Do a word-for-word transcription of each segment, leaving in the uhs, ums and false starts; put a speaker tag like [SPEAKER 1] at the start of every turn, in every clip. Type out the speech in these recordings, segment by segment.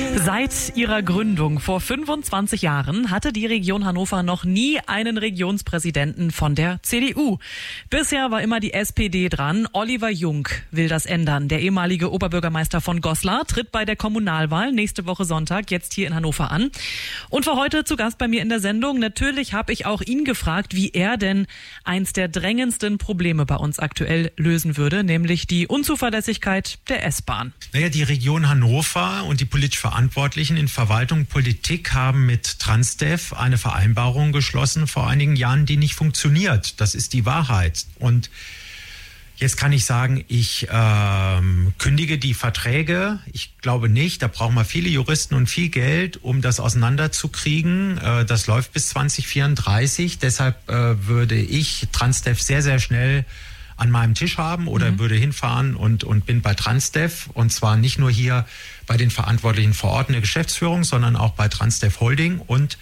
[SPEAKER 1] Seit ihrer Gründung vor fünfundzwanzig Jahren hatte die Region Hannover noch nie einen Regionspräsidenten von der C D U. Bisher war immer die S P D dran. Oliver Jung will das ändern. Der ehemalige Oberbürgermeister von Goslar tritt bei der Kommunalwahl nächste Woche Sonntag jetzt hier in Hannover an. Und für heute zu Gast bei mir in der Sendung. Natürlich habe ich auch ihn gefragt, wie er denn eins der drängendsten Probleme bei uns aktuell lösen würde, nämlich die Unzuverlässigkeit der S-Bahn.
[SPEAKER 2] Naja, die Region Hannover und die politisch Verantwortlichen in Verwaltung und Politik haben mit Transdev eine Vereinbarung geschlossen vor einigen Jahren, die nicht funktioniert. Das ist die Wahrheit. Und jetzt kann ich sagen, ich ähm, kündige die Verträge. Ich glaube nicht. Da brauchen wir viele Juristen und viel Geld, um das auseinanderzukriegen. Äh, das läuft bis zwanzig vierunddreißig. Deshalb äh, würde ich Transdev sehr, sehr schnell an meinem Tisch haben oder mhm. würde hinfahren und, und bin bei Transdev. Und zwar nicht nur hier bei den Verantwortlichen vor Ort in der Geschäftsführung, sondern auch bei Transdev Holding und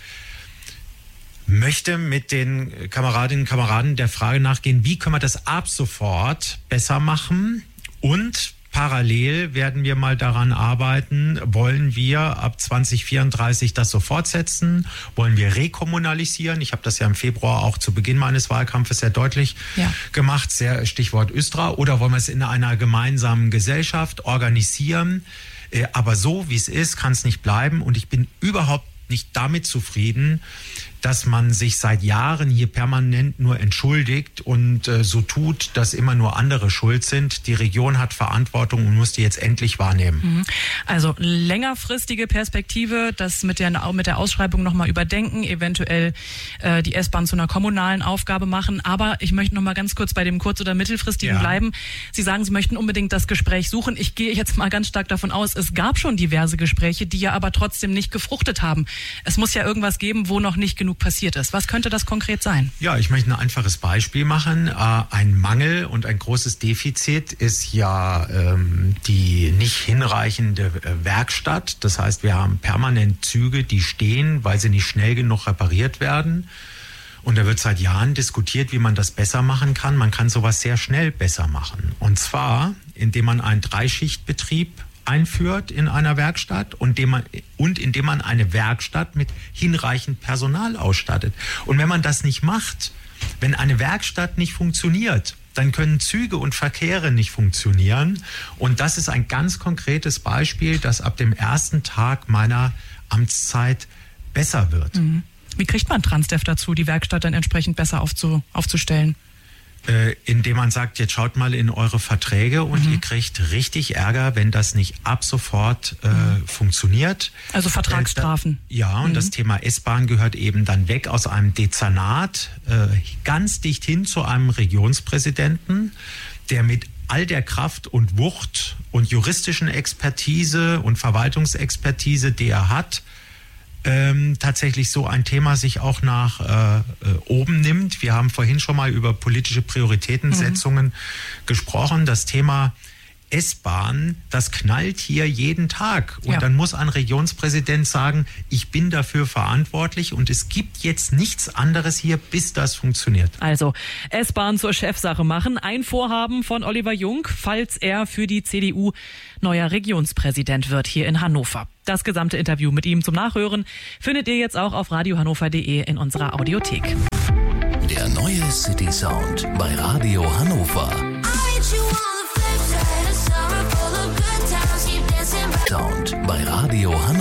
[SPEAKER 2] möchte mit den Kameradinnen und Kameraden der Frage nachgehen, wie können wir das ab sofort besser machen, und parallel werden wir mal daran arbeiten, wollen wir ab zwanzig vierunddreißig das so fortsetzen, wollen wir rekommunalisieren. Ich habe das ja im Februar auch zu Beginn meines Wahlkampfes sehr deutlich ja. gemacht, sehr Stichwort Östra, oder wollen wir es in einer gemeinsamen Gesellschaft organisieren. Aber so wie es ist, kann es nicht bleiben, und ich bin überhaupt nicht damit zufrieden, dass man sich seit Jahren hier permanent nur entschuldigt und äh, so tut, dass immer nur andere schuld sind. Die Region hat Verantwortung und muss die jetzt endlich wahrnehmen.
[SPEAKER 1] Also längerfristige Perspektive, das mit der, mit der Ausschreibung nochmal überdenken, eventuell äh, die S-Bahn zu einer kommunalen Aufgabe machen. Aber ich möchte nochmal ganz kurz bei dem kurz- oder mittelfristigen ja. bleiben. Sie sagen, Sie möchten unbedingt das Gespräch suchen. Ich gehe jetzt mal ganz stark davon aus, es gab schon diverse Gespräche, die ja aber trotzdem nicht gefruchtet haben. Es muss ja irgendwas geben, wo noch nicht genug passiert ist. Was könnte das konkret sein?
[SPEAKER 2] Ja, ich möchte ein einfaches Beispiel machen. Äh, ein Mangel und ein großes Defizit ist ja ähm, die nicht hinreichende äh, Werkstatt. Das heißt, wir haben permanent Züge, die stehen, weil sie nicht schnell genug repariert werden. Und da wird seit Jahren diskutiert, wie man das besser machen kann. Man kann sowas sehr schnell besser machen. Und zwar, indem man einen Dreischichtbetrieb einführt in einer Werkstatt und, dem man, und indem man eine Werkstatt mit hinreichend Personal ausstattet. Und wenn man das nicht macht, wenn eine Werkstatt nicht funktioniert, dann können Züge und Verkehre nicht funktionieren. Und das ist ein ganz konkretes Beispiel, das ab dem ersten Tag meiner Amtszeit besser wird.
[SPEAKER 1] Mhm. Wie kriegt man Transdev dazu, die Werkstatt dann entsprechend besser aufzu, aufzustellen?
[SPEAKER 2] Äh, indem man sagt, jetzt schaut mal in eure Verträge und mhm. ihr kriegt richtig Ärger, wenn das nicht ab sofort äh, mhm. funktioniert.
[SPEAKER 1] Also Vertragsstrafen.
[SPEAKER 2] Äh, da, ja, und mhm. das Thema S-Bahn gehört eben dann weg aus einem Dezernat äh, ganz dicht hin zu einem Regionspräsidenten, der mit all der Kraft und Wucht und juristischen Expertise und Verwaltungsexpertise, die er hat, Ähm, tatsächlich so ein Thema sich auch nach äh, oben nimmt. Wir haben vorhin schon mal über politische Prioritätensetzungen mhm. gesprochen. Das Thema S-Bahn, das knallt hier jeden Tag. Und ja. dann muss ein Regionspräsident sagen, ich bin dafür verantwortlich und es gibt jetzt nichts anderes hier, bis das funktioniert.
[SPEAKER 1] Also S-Bahn zur Chefsache machen. Ein Vorhaben von Oliver Jung, falls er für die C D U neuer Regionspräsident wird hier in Hannover. Das gesamte Interview mit ihm zum Nachhören findet ihr jetzt auch auf radiohannover punkt de in unserer Audiothek.
[SPEAKER 3] Der neue City Sound bei Radio Hannover. Sound bei Radio Hannover.